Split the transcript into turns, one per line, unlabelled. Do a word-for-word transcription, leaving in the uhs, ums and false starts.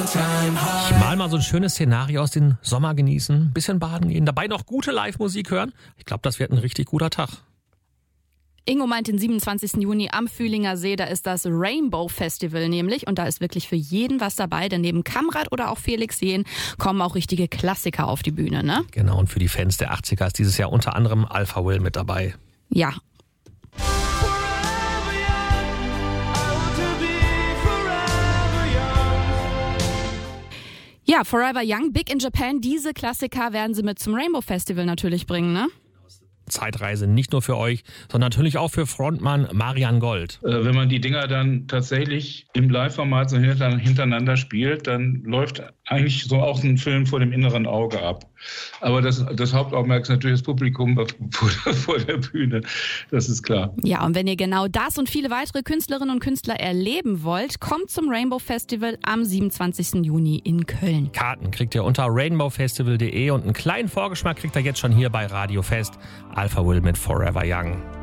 Ich mal mal so ein schönes Szenario aus, den Sommer genießen, bisschen baden gehen, dabei noch gute Live-Musik hören. Ich glaube, das wird ein richtig guter Tag.
Ingo meint den siebenundzwanzigsten Juni am Fühlinger See, da ist das Rainbow Festival nämlich und da ist wirklich für jeden was dabei, denn neben Kamrat oder auch Felix Jähn kommen auch richtige Klassiker auf die Bühne, ne?
Genau, und für die Fans der achtziger ist dieses Jahr unter anderem Alpha Will mit dabei.
Ja. Ja, Forever Young, Big in Japan, diese Klassiker werden sie mit zum Rainbow Festival natürlich bringen, ne?
Zeitreise nicht nur für euch, sondern natürlich auch für Frontmann Marian Gold.
Äh, wenn man die Dinger dann tatsächlich im Live-Format so hintereinander spielt, dann läuft eigentlich so auch ein Film vor dem inneren Auge ab. Aber das, das Hauptaugenmerk ist natürlich das Publikum vor, vor der Bühne, das ist klar.
Ja, und wenn ihr genau das und viele weitere Künstlerinnen und Künstler erleben wollt, kommt zum Rainbow Festival am siebenundzwanzigsten Juni in Köln.
Karten kriegt ihr unter rainbow festival punkt de und einen kleinen Vorgeschmack kriegt ihr jetzt schon hier bei Radio Fest. Alpha Will mit Forever Young.